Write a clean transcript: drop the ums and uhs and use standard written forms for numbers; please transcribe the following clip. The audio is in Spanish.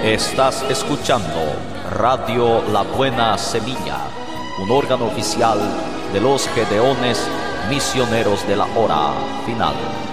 Estás escuchando Radio La Buena Semilla, un órgano oficial de los Gedeones Misioneros de la Hora Final.